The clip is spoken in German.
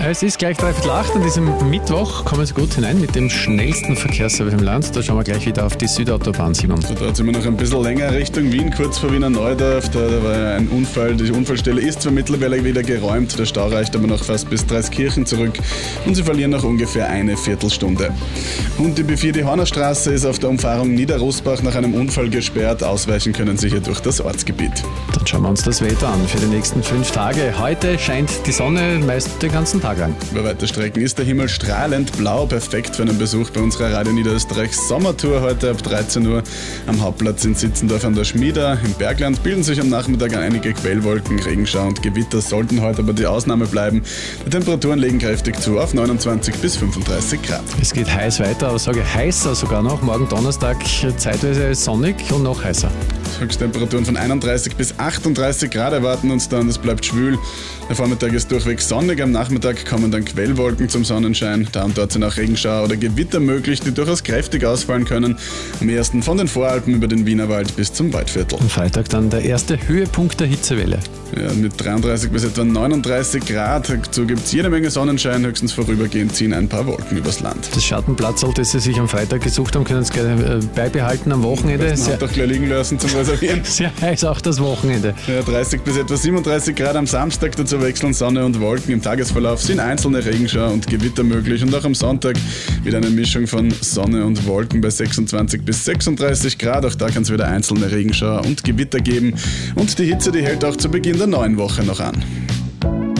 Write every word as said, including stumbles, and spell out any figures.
Es ist gleich dreiviertel acht an diesem Mittwoch. Kommen Sie gut hinein mit dem schnellsten Verkehrsservice im Land. Da schauen wir gleich wieder auf die Südautobahn, Simon. Da dauert es immer noch ein bisschen länger Richtung Wien, kurz vor Wiener Neudorf. Da, da war ein Unfall. Die Unfallstelle ist zwar mittlerweile wieder geräumt, der Stau reicht aber noch fast bis Dreiskirchen zurück und Sie verlieren noch ungefähr eine Viertelstunde. Und die B vier, die Hornerstraße, ist auf der Umfahrung Niederrosbach nach einem Unfall gesperrt. Ausweichen können Sie hier durch das Ortsgebiet. Dann schauen wir uns das Wetter an für die nächsten fünf Tage. Heute scheint die Sonne meist den ganzen Tag lang. Über weite Strecken ist der Himmel strahlend blau, perfekt für einen Besuch bei unserer Radio Niederösterreichs Sommertour heute ab dreizehn Uhr. Am Hauptplatz in Sitzendorf an der Schmieder. Im Bergland bilden sich am Nachmittag einige Quellwolken, Regenschauer und Gewitter sollten heute aber die Ausnahme bleiben. Die Temperaturen legen kräftig zu auf neunundzwanzig bis fünfunddreißig Grad. Es geht heiß weiter, aber sage heißer sogar noch. Morgen Donnerstag zeitweise sonnig und noch heißer. Höchsttemperaturen von einunddreißig bis achtunddreißig Grad erwarten uns dann, es bleibt schwül. Der Vormittag ist durchweg sonnig, am Nachmittag kommen dann Quellwolken zum Sonnenschein. Da und dort sind auch Regenschauer oder Gewitter möglich, die durchaus kräftig ausfallen können. Am ersten von den Voralpen über den Wienerwald bis zum Waldviertel. Am Freitag dann der erste Höhepunkt der Hitzewelle. Ja, mit dreiunddreißig bis etwa neununddreißig Grad. Dazu gibt es jede Menge Sonnenschein, höchstens vorübergehend ziehen ein paar Wolken übers Land. Das Schattenplatzl, das Sie sich am Freitag gesucht haben, können Sie gerne beibehalten am Wochenende. Man hat doch gleich liegen lassen zum Reservieren. Sehr heiß auch das Wochenende. Ja, dreißig bis etwa siebenunddreißig Grad am Samstag, dazu wechseln Sonne und Wolken. Im Tagesverlauf sind einzelne Regenschauer und Gewitter möglich und auch am Sonntag wieder eine Mischung von Sonne und Wolken bei sechsundzwanzig bis sechsunddreißig Grad. Auch da kann es wieder einzelne Regenschauer und Gewitter geben und die Hitze, die hält auch zu Beginn der neuen Woche noch an.